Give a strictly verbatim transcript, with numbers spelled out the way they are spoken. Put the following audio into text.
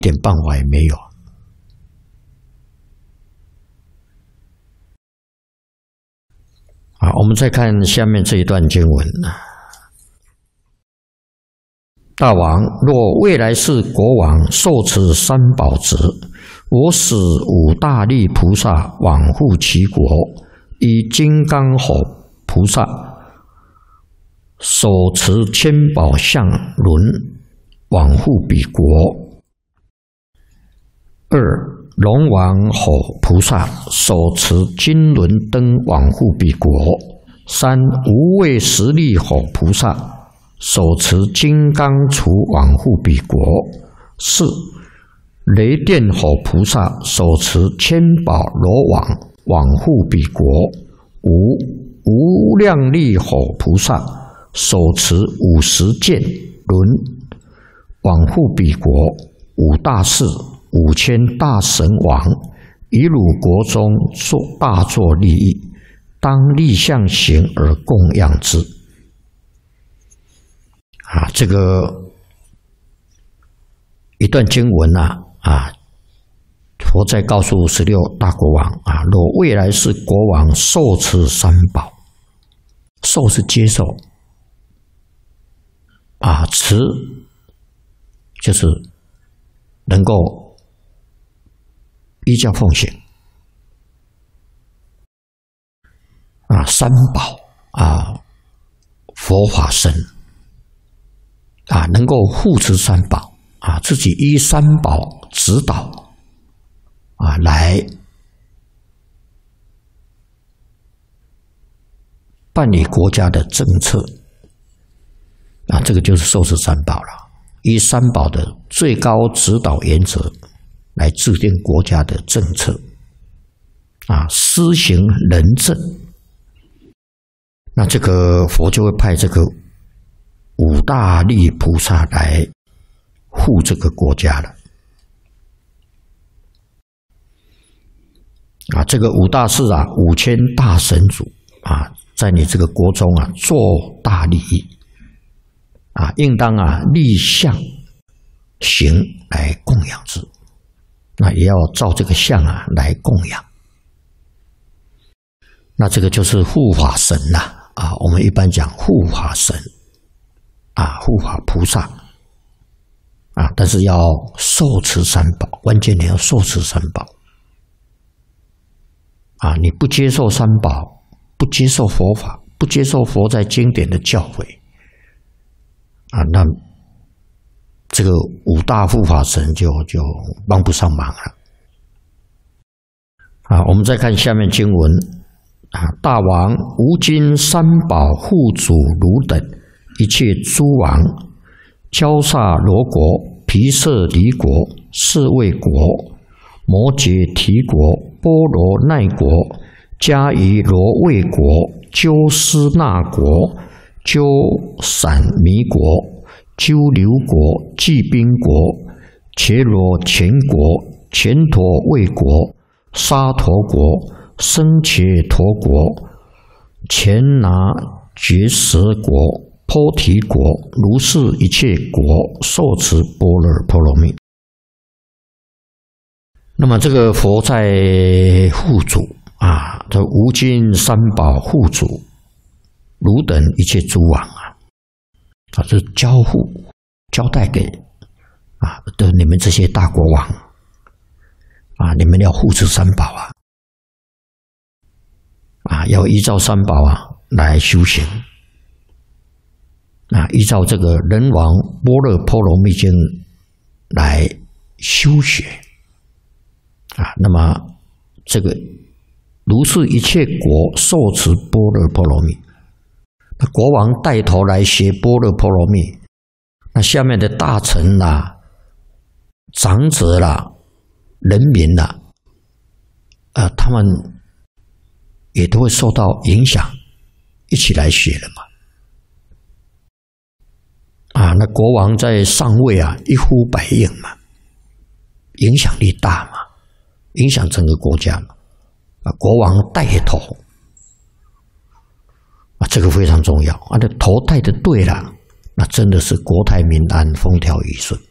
点办法也没有。好，我们再看下面这一段经文。大王，若未来世国王受持三宝职，我使五大力菩萨往护其国，以金刚吼菩萨手持千宝相轮往护彼国。二，龙王吼菩萨手持金轮灯往护彼国。三，无畏十力吼菩萨手持金刚杵往护彼国。四，雷电吼菩萨手持千宝罗网往护彼国。五，无量力吼菩萨手持五十剑轮往护彼国。五大士五千大神王以汝国中作大作利益，当立相行而供养之。啊，这个一段经文啊，啊，佛在告诉十六大国王啊，若未来世国王受持三宝，受是接受，啊，持就是能够依教奉行，啊，三宝啊，佛法僧啊，能够护持三宝啊，自己依三宝指导啊，来办理国家的政策啊，这个就是受持三宝了。依三宝的最高指导原则来制定国家的政策啊，施行仁政。那这个佛就会派这个五大力菩萨来护这个国家了。啊，这个五大士啊，五千大神主啊，在你这个国中啊，做大利益啊，应当啊立相行来供养之。那也要照这个相啊来供养。那这个就是护法神呐啊，我们一般讲护法神啊，护法菩萨啊，但是要受持三宝，关键你要受持三宝啊，你不接受三宝，不接受佛法，不接受佛在经典的教诲啊，那这个五大护法神就就帮不上忙了。啊，我们再看下面经文啊，大王，吾今三宝护主汝等一切诸王，焦萨罗国、毗舍离国、舍卫国、摩羯提国、波罗奈国、迦夷罗卫国、鸠斯那国、鸠闪弥国、鸠留国、季宾国、伽罗前国、乾陀卫国、沙陀国、僧伽陀国、前拿觉舍国、波提国，如是一切国受持般若波罗蜜。那么这个佛在护主啊，这无尽三宝护主，汝等一切诸王啊，啊，这交互交代给啊的你们这些大国王啊，你们要护持三宝啊，啊，要依照三宝啊来修行啊，依照这个人王般若波罗蜜经来修学啊，那么这个如是一切国受持般若波罗蜜，那国王带头来学般若波罗蜜，那下面的大臣啦、啊、长者啦、啊、人民啦、啊，呃，他们也都会受到影响，一起来学了嘛。啊，那国王在上位啊，一呼百应嘛，影响力大嘛，影响整个国家嘛。啊，国王带头啊，这个非常重要啊。那头带的对了，那真的是国泰民安、风调雨顺。